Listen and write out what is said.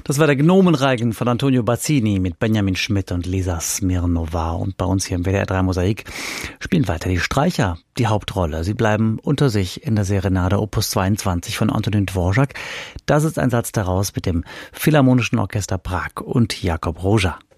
Das war der Gnomenreigen von Antonio Bazzini mit Benjamin Schmidt und Lisa Smirnova. Und bei uns hier im WDR 3 Mosaik spielen weiter die Streicher die Hauptrolle. Sie bleiben unter sich in der Serenade Opus 22 von Antonín Dvořák. Da sitzt ein Satz daraus mit dem Philharmonischen Orchester Prag und Jakob Róža.